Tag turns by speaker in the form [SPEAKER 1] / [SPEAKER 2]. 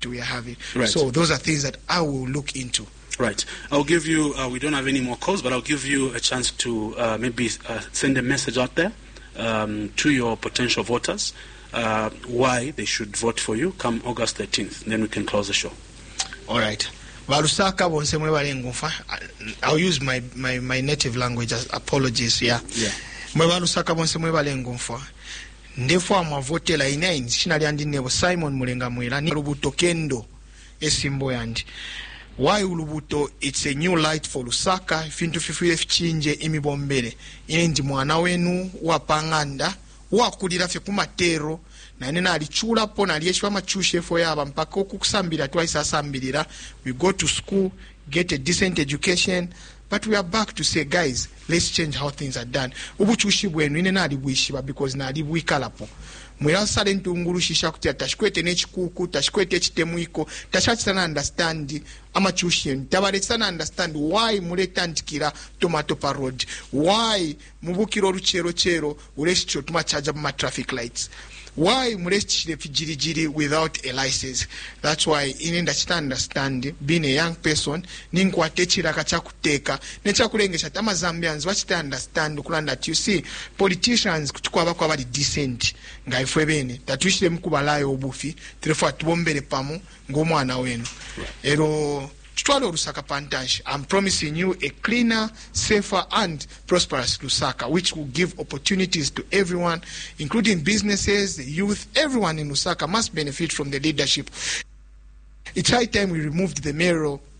[SPEAKER 1] we are having.
[SPEAKER 2] Right.
[SPEAKER 1] So those are things that I will look into.
[SPEAKER 2] Right. I'll give you, we don't have any more calls, but I'll give you a chance to maybe send a message out there to your potential voters why they should vote for you come August 13th. Then we can close the show.
[SPEAKER 1] All right. Balusaka bonse mwebale ngufa. I'll use my native language as apologies. Yeah. Mwebalusaka bonse mwebale ngufa. Ndefo amavotela ine shinali andi nebo Simon Mulenga Mwera ni Lubuto Kendo esimbo yandi. Why Ulubuto? It's a new light for Lusaka. Fintu fifile fichinje imibombele. Ine ndi mwana wenu wapanganda wakulira fye kumatero na nena alichula po na aliyeshwa machushe fo yaba mpaka okukusambira twice asambirira. We go to school, get a decent education, but we are back to say, guys, let's change how things are done. Ubuchushi bwenu ine na alibwishiba because na alibwikalapo. Mwela sale ntungurushisha kutia tashikwete nechikuku, tashikwete chitemuiko, tashachitana understand amachushen. Tabaretana understand why muletandikira tomato parod. Why mubukiro ruchero ureshicho tumachaja ma traffic lights. Why mureshichire fijirijiri without a license? That's why inenda chita understand being a young person ninkwate chiraka chakuteka nechakulengesha tama Zambians wachita understand kulanda that you see politicians kutukwaba kwa bali decent ngaifwe bene tatushire mukubalayo obufi trefa tubombere pamu ngomwana wenu ero Tutwalo Lusaka Pantash. I'm promising you a cleaner, safer and prosperous Lusaka, which will give opportunities to everyone, including businesses, the youth. Everyone in Lusaka must benefit from the leadership. It's high time we removed the mayoral